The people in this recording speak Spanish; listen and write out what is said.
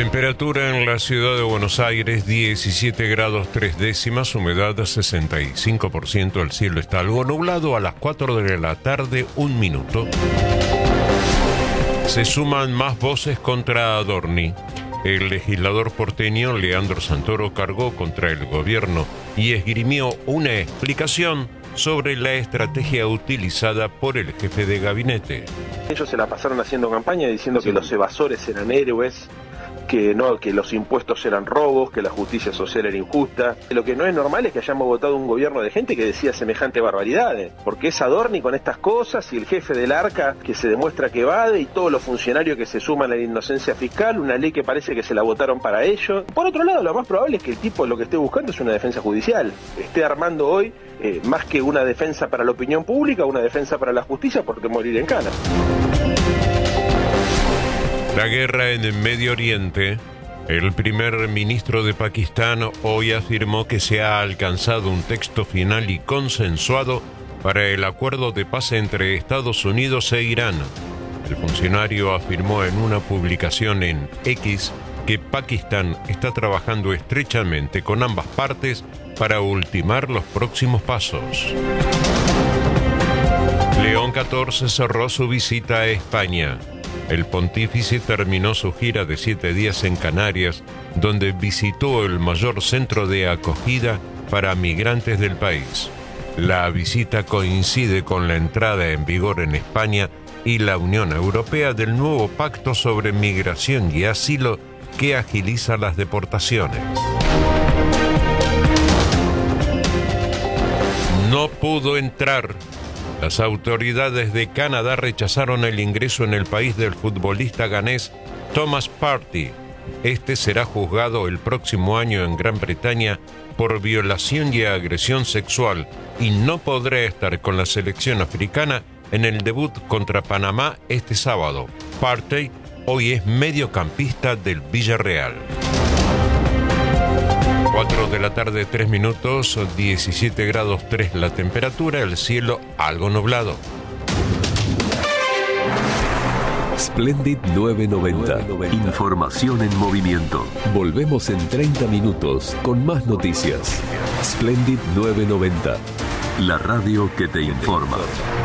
Temperatura en la ciudad de Buenos Aires, 17 grados 3 décimas, humedad 65%, el cielo está algo nublado. A las 4 de la tarde, 1 minuto. Se suman más voces contra Adorni. El legislador porteño Leandro Santoro cargó contra el gobierno y esgrimió una explicación sobre la estrategia utilizada por el jefe de gabinete. Ellos se la pasaron haciendo campaña diciendo que los evasores eran héroes, que no, que los impuestos eran robos, que la justicia social era injusta. Lo que no es normal es que hayamos votado un gobierno de gente que decía semejante barbaridades, porque es Adorni con estas cosas y el jefe del Arca que se demuestra que evade y todos los funcionarios que se suman a la inocencia fiscal, una ley que parece que se la votaron para ellos. Por otro lado, lo más probable es que el tipo lo que esté buscando es una defensa judicial, esté armando hoy más que una defensa para la opinión pública, una defensa para la justicia, porque morir en cana. La guerra en el Medio Oriente. El primer ministro de Pakistán hoy afirmó que se ha alcanzado un texto final y consensuado para el acuerdo de paz entre Estados Unidos e Irán. El funcionario afirmó en una publicación en X que Pakistán está trabajando estrechamente con ambas partes para ultimar los próximos pasos. León XIV cerró su visita a España. El pontífice terminó su gira de 7 días en Canarias, donde visitó el mayor centro de acogida para migrantes del país. La visita coincide con la entrada en vigor en España y la Unión Europea del nuevo pacto sobre migración y asilo que agiliza las deportaciones. No pudo entrar. Las autoridades de Canadá rechazaron el ingreso en el país del futbolista ganés Thomas Partey. Este será juzgado el próximo año en Gran Bretaña por violación y agresión sexual y no podrá estar con la selección africana en el debut contra Panamá este sábado. Partey hoy es mediocampista del Villarreal. 4 de la tarde, 3 minutos, 17 grados 3 la temperatura, el cielo algo nublado. Splendid 990. Información en movimiento. Volvemos en 30 minutos con más noticias. Splendid 990. La radio que te informa.